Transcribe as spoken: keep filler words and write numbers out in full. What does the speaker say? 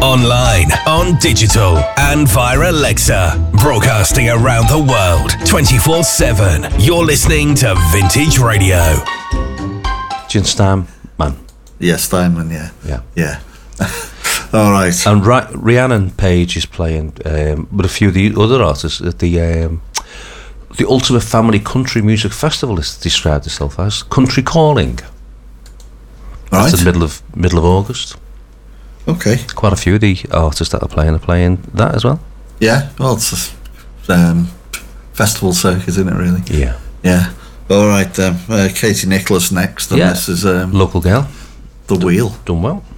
Online, on digital, and via Alexa. Broadcasting around the world, twenty-four seven. You're listening to Vintage Radio. Jim Steinman. Yeah, Steinman, yeah. Yeah. Yeah. All right. And Ra- Rhiannon Page is playing um, with a few of the other artists at the um, the Ultimate Family Country Music Festival. It's described itself as Country Calling. Right. It's the middle of middle of August. Okay. Quite a few of the artists that are playing are playing that as well. Yeah. Well, it's a um, festival circuit, isn't it? Really. Yeah. Yeah. All right. Um, uh, Katie Nicholas next, and yeah. this is um, Local girl. The Wheel. Done well.